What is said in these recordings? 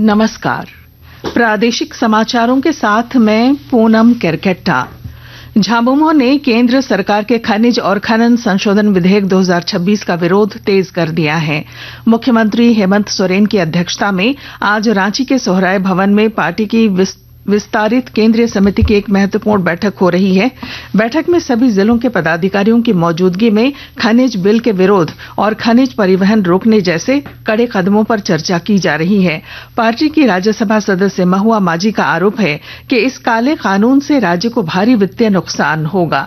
नमस्कार। प्रादेशिक समाचारों के साथ मैं पूनम केरकेट्टा। झामुमो ने केंद्र सरकार के खनिज और खनन संशोधन विधेयक 2026 का विरोध तेज कर दिया है। मुख्यमंत्री हेमंत सोरेन की अध्यक्षता में आज रांची के सोहराय भवन में पार्टी की विस्तारित केंद्रीय समिति की एक महत्वपूर्ण बैठक हो रही है। बैठक में सभी जिलों के पदाधिकारियों की मौजूदगी में खनिज बिल के विरोध और खनिज परिवहन रोकने जैसे कड़े कदमों पर चर्चा की जा रही है। पार्टी की राज्यसभा सदस्य महुआ माझी का आरोप है कि इस काले कानून से राज्य को भारी वित्तीय नुकसान होगा।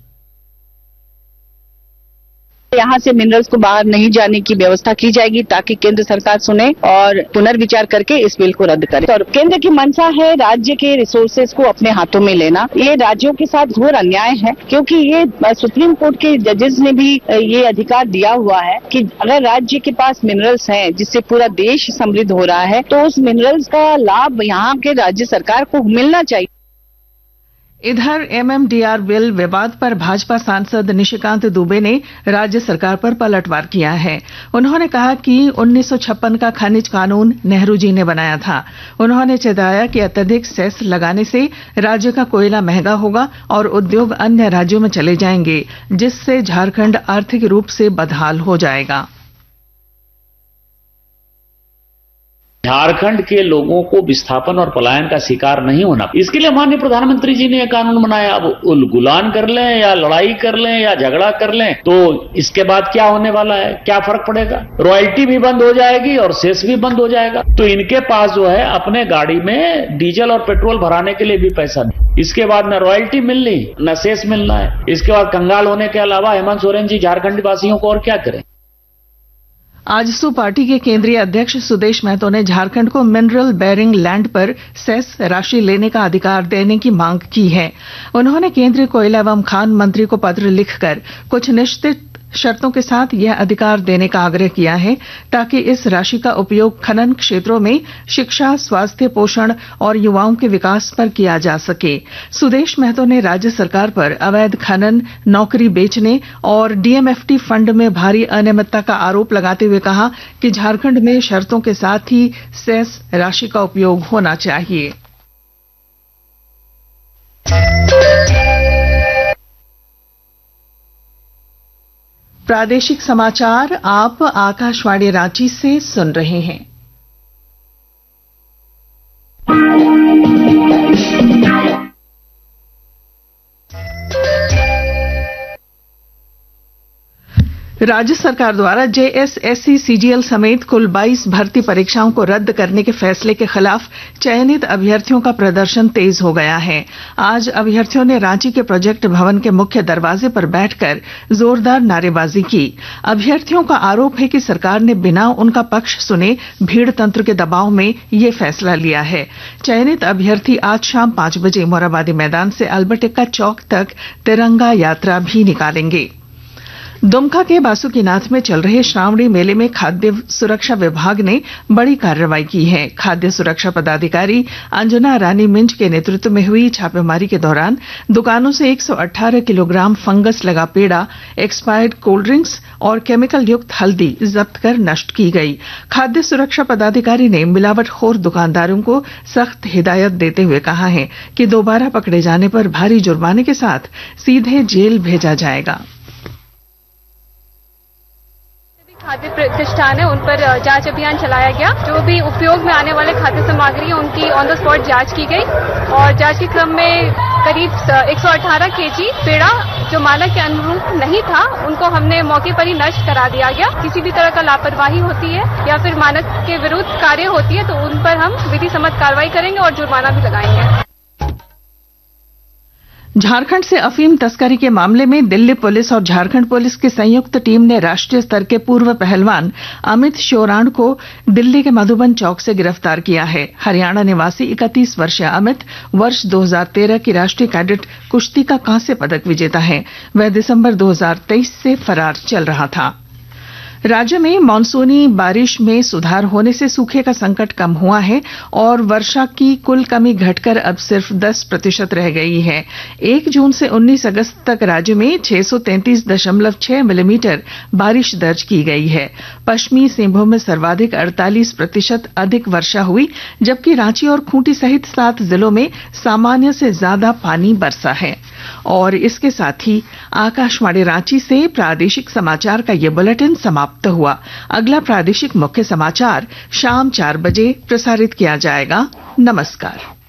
यहाँ से मिनरल्स को बाहर नहीं जाने की व्यवस्था की जाएगी ताकि केंद्र सरकार सुने और पुनर्विचार करके इस बिल को रद्द करे। और केंद्र की मंशा है राज्य के रिसोर्सेज को अपने हाथों में लेना। ये राज्यों के साथ घोर अन्याय है, क्योंकि ये सुप्रीम कोर्ट के जजेस ने भी ये अधिकार दिया हुआ है कि अगर राज्य के पास मिनरल्स हैं जिससे पूरा देश समृद्ध हो रहा है तो उस मिनरल्स का लाभ यहाँ के राज्य सरकार को मिलना चाहिए। इधर एमएमडीआर बिल विवाद पर भाजपा सांसद निशिकांत दुबे ने राज्य सरकार पर पलटवार किया है। उन्होंने कहा कि 1956 का खनिज कानून नेहरू जी ने बनाया था। उन्होंने चेताया कि अत्यधिक सेस लगाने से राज्य का कोयला महंगा होगा और उद्योग अन्य राज्यों में चले जाएंगे, जिससे झारखंड आर्थिक रूप से बदहाल हो जाएगा। झारखंड के लोगों को विस्थापन और पलायन का शिकार नहीं होना, इसके लिए माननीय प्रधानमंत्री जी ने यह कानून बनाया। अब उलगुलान कर लें या लड़ाई कर लें या झगड़ा कर लें तो इसके बाद क्या होने वाला है, क्या फर्क पड़ेगा? रॉयल्टी भी बंद हो जाएगी और सेस भी बंद हो जाएगा। तो इनके पास जो है अपने गाड़ी में डीजल और पेट्रोल भराने के लिए भी पैसा नहीं। इसके बाद न रॉयल्टी मिलनी न सेस मिलना है। इसके बाद कंगाल होने के अलावा हेमंत सोरेन जी झारखंड वासियों को और क्या करें। आजसू पार्टी के केंद्रीय अध्यक्ष सुदेश महतो ने झारखंड को मिनरल बेयरिंग लैंड पर सेस राशि लेने का अधिकार देने की मांग की है। उन्होंने केंद्रीय कोयला एवं खान मंत्री को पत्र लिखकर कुछ निश्चित शर्तों के साथ यह अधिकार देने का आग्रह किया है, ताकि इस राशि का उपयोग खनन क्षेत्रों में शिक्षा, स्वास्थ्य, पोषण और युवाओं के विकास पर किया जा सके। सुदेश महतो ने राज्य सरकार पर अवैध खनन, नौकरी बेचने और डीएमएफटी फंड में भारी अनियमितता का आरोप लगाते हुए कहा कि झारखंड में शर्तों के साथ ही सेस राशि का उपयोग होना चाहिए। प्रादेशिक समाचार आप आकाशवाणी रांची से सुन रहे हैं। राज्य सरकार द्वारा जेएसएससी सीजीएल समेत कुल 22 भर्ती परीक्षाओं को रद्द करने के फैसले के खिलाफ चयनित अभ्यर्थियों का प्रदर्शन तेज हो गया है। आज अभ्यर्थियों ने रांची के प्रोजेक्ट भवन के मुख्य दरवाजे पर बैठकर जोरदार नारेबाजी की। अभ्यर्थियों का आरोप है कि सरकार ने बिना उनका पक्ष सुने भीड़ तंत्र के दबाव में ये फैसला लिया है। चयनित अभ्यर्थी आज शाम 5 बजे मोराबादी मैदान से अल्बर्ट एक्का चौक तक तिरंगा यात्रा भी निकालेंगे। दुमका के बासुकीनाथ में चल रहे श्रावणी मेले में खाद्य सुरक्षा विभाग ने बड़ी कार्रवाई की है। खाद्य सुरक्षा पदाधिकारी अंजना रानी मिंज के नेतृत्व में हुई छापेमारी के दौरान दुकानों से 118 किलोग्राम फंगस लगा पेड़ा, एक्सपायर्ड कोल्ड ड्रिंक्स और केमिकल युक्त हल्दी जब्त कर नष्ट की गई। खाद्य सुरक्षा पदाधिकारी ने मिलावटखोर दुकानदारों को सख्त हिदायत देते हुए कहा है कि दोबारा पकड़े जाने पर भारी जुर्माने के साथ सीधे जेल भेजा जाएगा। खाद्य प्रतिष्ठान है उन पर जांच अभियान चलाया गया। जो भी उपयोग में आने वाले खाद्य सामग्री है उनकी ऑन द स्पॉट जांच की गई और जांच के क्रम में करीब 118 केजी पेड़ा जो मानक के अनुरूप नहीं था उनको हमने मौके पर ही नष्ट करा दिया गया। किसी भी तरह का लापरवाही होती है या फिर मानक के विरुद्ध कार्य होती है तो उन पर हम विधि सम्मत कार्रवाई करेंगे और जुर्माना भी लगाएंगे। झारखंड से अफीम तस्करी के मामले में दिल्ली पुलिस और झारखंड पुलिस की संयुक्त टीम ने राष्ट्रीय स्तर के पूर्व पहलवान अमित शोराण को दिल्ली के मधुबन चौक से गिरफ्तार किया है। हरियाणा निवासी 31 वर्षीय अमित वर्ष 2013 की राष्ट्रीय कैडेट कुश्ती का कांस्य पदक विजेता है। वह दिसंबर 2023 से फरार चल रहा था। राज्य में मानसूनी बारिश में सुधार होने से सूखे का संकट कम हुआ है और वर्षा की कुल कमी घटकर अब सिर्फ 10% रह गई है। 1 जून से 19 अगस्त तक राज्य में 633.6 मिलीमीटर बारिश दर्ज की गई है। पश्चिमी सिंहभूम में सर्वाधिक 48% अधिक वर्षा हुई, जबकि रांची और खूंटी सहित 7 जिलों में सामान्य से ज्यादा पानी बरसा है। और इसके साथ ही आकाशवाणी रांची से प्रादेशिक समाचार का ये बुलेटिन समाप्त हुआ। अगला प्रादेशिक मुख्य समाचार शाम 4 बजे प्रसारित किया जाएगा। नमस्कार।